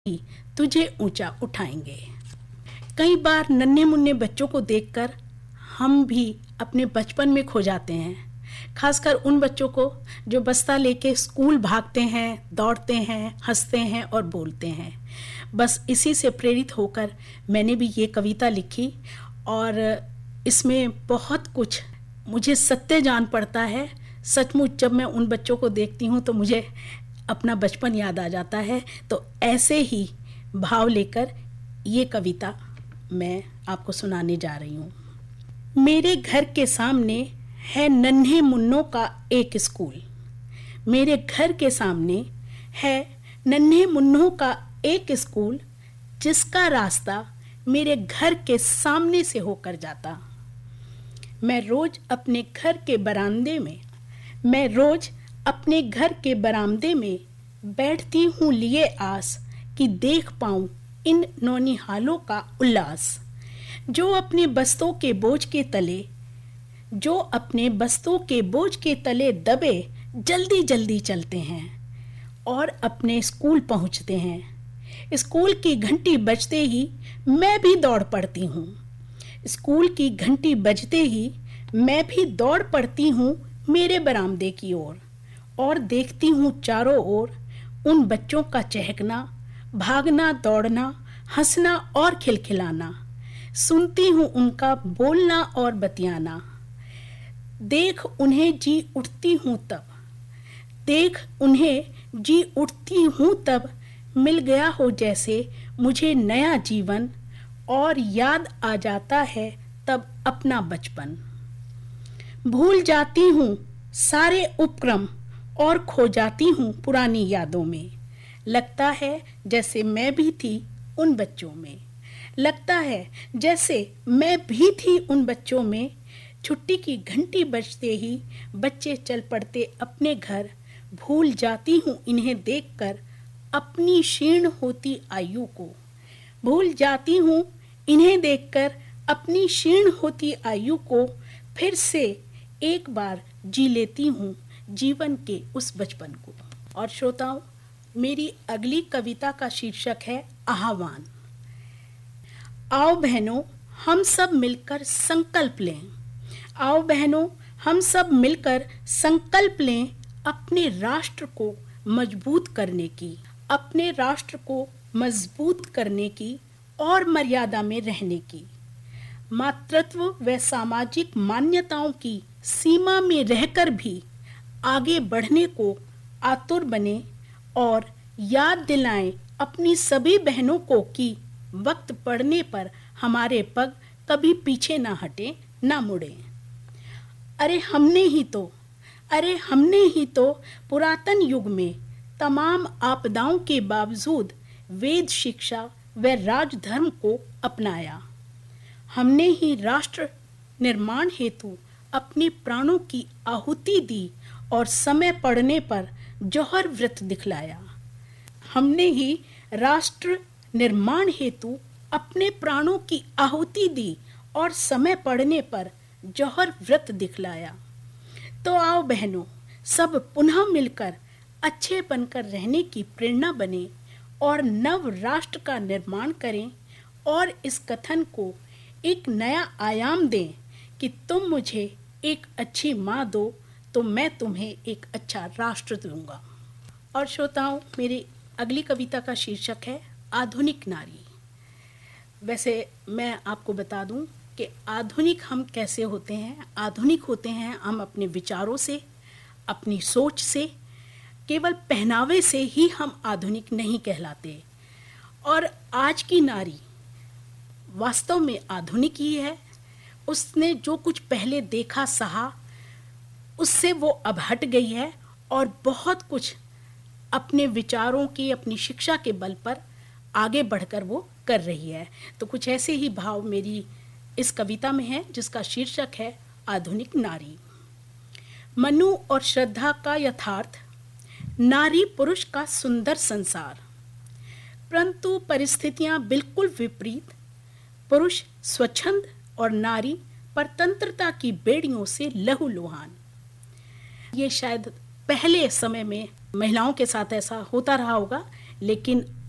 ही तुझे ऊंचा उठाएंगे। कई बार नन्हे मुन्ने बच्चों को देखकर हम भी अपने बचपन में खो जाते हैं, खासकर उन बच्चों को जो बस्ता लेके स्कूल भागते हैं, दौड़ते हैं, हंसते हैं और बोलते हैं। बस इसी से प्रेरित होकर मैंने भी ये कविता लिखी और इसमें बहुत कुछ मुझे सत्य जान पड़ता है। सचमुच जब मैं उन बच्चों को देखती हूँ तो मुझे अपना बचपन याद आ जाता है। तो ऐसे ही भाव लेकर ये कविता मैं आपको सुनाने जा रही हूँ। मेरे घर के सामने है नन्हे मुन्नों का एक स्कूल। मेरे घर के सामने है नन्हे मुन्नों का एक स्कूल, जिसका रास्ता मेरे घर के सामने से होकर जाता। मैं रोज अपने घर के बरामदे में बैठती हूँ लिए आस कि देख पाऊं इन नौनिहालों का उल्लास, जो अपने बस्तों के बोझ के तले दबे जल्दी जल्दी चलते हैं और अपने स्कूल पहुंचते हैं। स्कूल की घंटी बजते ही मैं भी दौड़ पड़ती हूँ। स्कूल की घंटी बजते ही मैं भी दौड़ पड़ती हूँ मेरे बरामदे की ओर और देखती हूँ चारों ओर उन बच्चों का चहकना, भागना, दौड़ना, हंसना और खिलखिलाना। सुनती हूँ उनका बोलना और बतियाना। देख उन्हें जी उठती हूँ तब मिल गया हो जैसे मुझे नया जीवन, और याद आ जाता है तब अपना बचपन। भूल जाती हूँ सारे उपक्रम और खो जाती हूँ पुरानी यादों में। लगता है जैसे मैं भी थी उन बच्चों में। छुट्टी की घंटी बजते ही बच्चे चल पड़ते अपने घर। भूल जाती हूँ इन्हें देखकर अपनी क्षीण होती आयु को फिर से एक बार जी लेती हूँ जीवन के उस बचपन को। और श्रोताओं, मेरी अगली कविता का शीर्षक है आह्वान। आओ बहनों, हम सब मिलकर संकल्प लें अपने राष्ट्र को मजबूत करने की और मर्यादा में रहने की। मातृत्व व सामाजिक मान्यताओं की सीमा में रहकर भी आगे बढ़ने को आतुर बने और याद दिलाएं अपनी सभी बहनों को कि वक्त पड़ने पर हमारे पग कभी पीछे ना हटे, ना मुड़े। अरे हमने ही तो पुरातन युग में तमाम आपदाओं के बावजूद वेद शिक्षा व राजधर्म को अपनाया। हमने ही राष्ट्र निर्माण हेतु अपने प्राणों की आहुति दी और समय पड़ने पर जौहर व्रत दिखलाया। तो आओ बहनों, सब पुनः मिलकर अच्छे बनकर रहने की प्रेरणा बने और नव राष्ट्र का निर्माण करें और इस कथन को एक नया आयाम दें कि तुम मुझे एक अच्छी माँ दो तो मैं तुम्हें एक अच्छा राष्ट्र दूंगा। और श्रोताओं, मेरी अगली कविता का शीर्षक है आधुनिक नारी। वैसे मैं आपको बता दूं कि आधुनिक हम कैसे होते हैं। आधुनिक होते हैं हम अपने विचारों से, अपनी सोच से। केवल पहनावे से ही हम आधुनिक नहीं कहलाते। और आज की नारी वास्तव में आधुनिक ही है। उसने जो कुछ पहले देखा सहा, उससे वो अब हट गई है और बहुत कुछ अपने विचारों की, अपनी शिक्षा के बल पर आगे बढ़कर वो कर रही है। तो कुछ ऐसे ही भाव मेरी इस कविता में है, जिसका शीर्षक है आधुनिक नारी। मनु और श्रद्धा का यथार्थ, नारी पुरुष का सुंदर संसार, परंतु परिस्थितियां बिल्कुल विपरीत। पुरुष स्वच्छंद और नारी परतंत्रता की बेड़ियों से लहूलुहान। ये शायद पहले समय में महिलाओं के साथ ऐसा होता रहा होगा, लेकिन